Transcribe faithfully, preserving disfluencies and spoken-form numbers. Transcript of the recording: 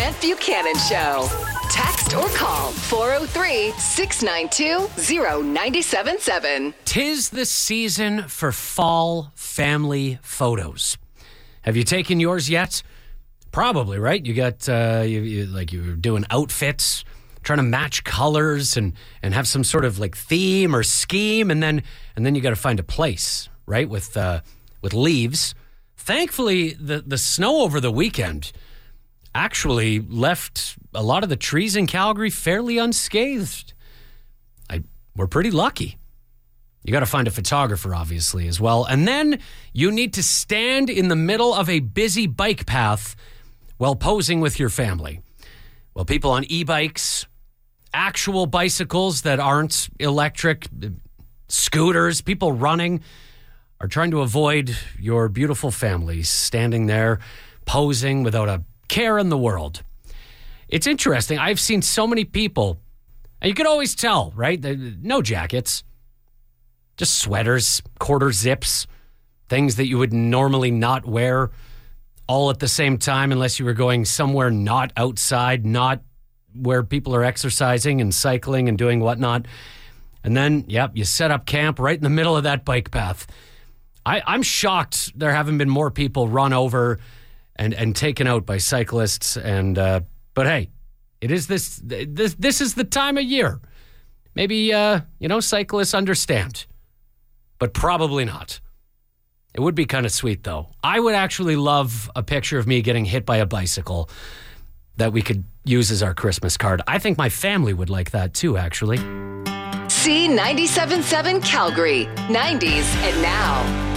Grant Buchanan Show. Text or call four oh three, six nine two, oh nine seven seven. Tis the season for fall family photos. Have you taken yours yet? Probably, right? You got, uh, you, you, like you were doing outfits, trying to match colors and, and have some sort of like theme or scheme. And then, and then you got to find a place, right? With, uh, with leaves. Thankfully, the, the snow over the weekend actually left a lot of the trees in Calgary fairly unscathed. I, we're pretty lucky. You got to find a photographer, obviously, as well. And then you need to stand in the middle of a busy bike path while posing with your family. Well, people on e-bikes, actual bicycles that aren't electric, scooters, people running are trying to avoid your beautiful family standing there posing without a care in the world. It's interesting. I've seen so many people, and you can always tell, right? No jackets, just sweaters, quarter zips, things that you would normally not wear all at the same time unless you were going somewhere not outside, not where people are exercising and cycling and doing whatnot. And then, yep, you set up camp right in the middle of that bike path. I, I'm shocked there haven't been more people run over and, and taken out by cyclists. And uh, but hey, it is this, this this is the time of year. Maybe, uh, you know, cyclists understand, but probably not. It would be kind of sweet, though. I would actually love a picture of me getting hit by a bicycle that we could use as our Christmas card. I think my family would like that, too, actually. C ninety-seven point seven Calgary, nineties and now.